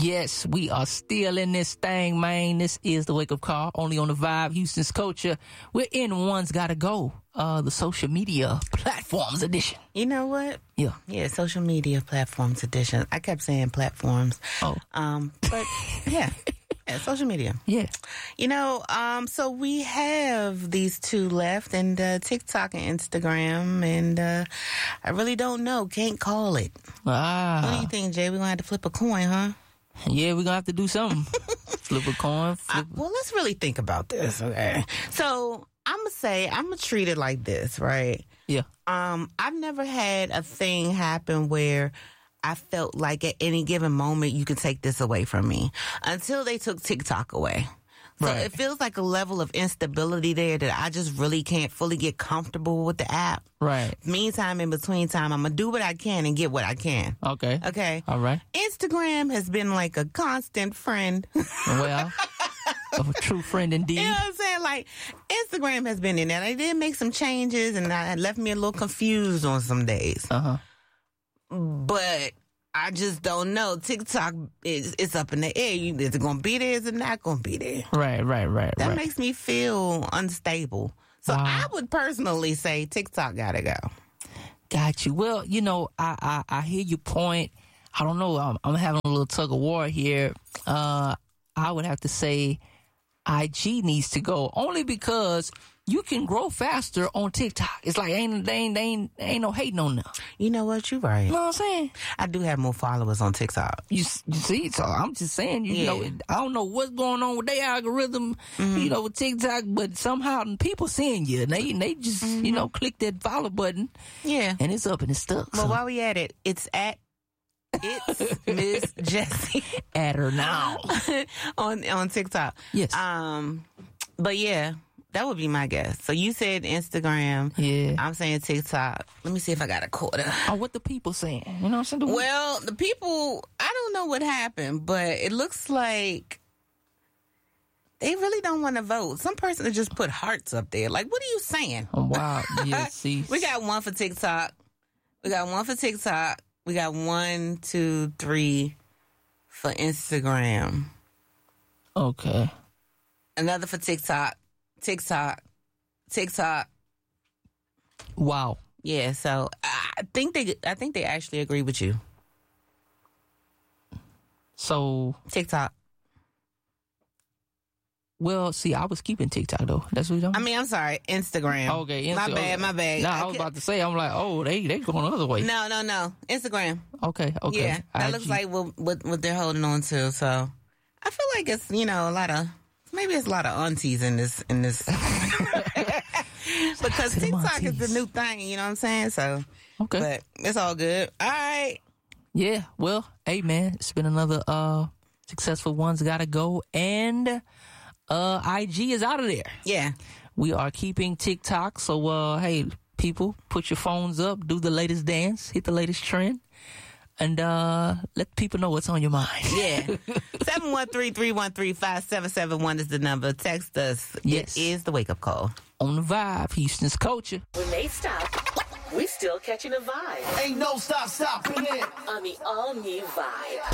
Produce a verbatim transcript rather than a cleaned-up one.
Yes, we are still in this thing, man. This is the Wake Up Call, only on the Vibe, Houston's Culture. We're in One's Gotta Go, uh, the social media platforms edition. You know what? Yeah. Yeah, social media platforms edition. I kept saying platforms. Oh. Um, but yeah. Yeah, social media. Yeah. You know, um, so we have these two left, and uh, TikTok and Instagram, and uh, I really don't know. Can't call it. Ah. What do you think, Jay? We're going to have to flip a coin, huh? Yeah, we're going to have to do something. Flip a coin. Flip. I, well, let's really think about this, okay? So I'm going to say, I'm going to treat it like this, right? Yeah. Um, I've never had a thing happen where I felt like at any given moment you can take this away from me until they took TikTok away. So Right. it feels like a level of instability there that I just really can't fully get comfortable with the app. Right. Meantime, in between time, I'm going to do what I can and get what I can. Okay. Okay. All right. Instagram has been like a constant friend. Well, of a true friend indeed. You know what I'm saying? Like, Instagram has been in there. They did make some changes, and that left me a little confused on some days. Uh-huh. But I just don't know. TikTok is it's up in the air. You, is it going to be there? Is it not going to be there? Right, right, right, That right. makes me feel unstable. So Wow. I would personally say TikTok got to go. Got you. Well, you know, I, I, I hear your point. I don't know. I'm, I'm having a little tug of war here. Uh, I would have to say I G needs to go only because you can grow faster on TikTok. It's like ain't they ain't they ain't, ain't no hating on them. You know what? You're right. You know what I'm saying? I do have more followers on TikTok. You, you see, so I'm just saying, you Yeah. know, I don't know what's going on with their algorithm, you know, with TikTok, but somehow people seeing you and they, they just, you know, click that follow button Yeah. and it's up and it's stuck. Well, So while we at it, it's at it's Miss Jessie add her now. on on TikTok. Yes. Um, but yeah, that would be my guess. So you said Instagram. Yeah. I'm saying TikTok. Let me see if I got a quarter. Oh, what the people saying? You know what I'm saying? The- Well, the people, I don't know what happened, but it looks like they really don't want to vote. Some person that just put hearts up there. Like, what are you saying? Oh, wow. Yeah, see. We got one for TikTok. We got one for TikTok. We got one, two, three for Instagram. Okay. Another for TikTok. TikTok. TikTok. Wow. Yeah, so I think they I think they actually agree with you. So, TikTok. well, see, I was keeping TikTok though. That's what you I talking mean, I'm sorry, Instagram. Okay. Insta- my bad, okay. my bad. Nah, I I was could- about to say, I'm like, oh, they they going the other way. No, no, no. Instagram. Okay, okay. Yeah, that I G. looks like what, what what they're holding on to. So I feel like it's, you know, a lot of maybe it's a lot of aunties in this in this because to them TikTok is the aunties. new thing. You know what I'm saying? So Okay. but it's all good. All right. Yeah, well, hey man, it's been another uh successful One's Gotta Go, and uh I G is out of there. Yeah. We are keeping TikTok, so uh hey people, put your phones up, do the latest dance, hit the latest trend, and uh let people know what's on your mind. Yeah. seven one three, three one three, five seven seven one is the number. Text us. Yes. It is the wake up call. On the Vibe, Houston's Culture. When they stop, we're still catching a vibe Ain't no stop stopping it. on the all-new Vibe.